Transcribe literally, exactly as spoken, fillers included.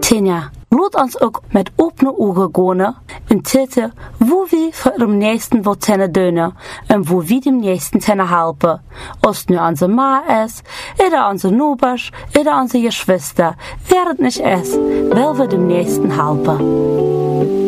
Tinja, laat ons ook met opene ogen gaan en zitten wo we voor dem Nächsten wat kunnen doen en wo we dem Nächsten kunnen helpen. Als het nu onze ma is, oder onze Nobers, oder onze Geschwister, wer het niet is, wel we dem Nächsten helpen.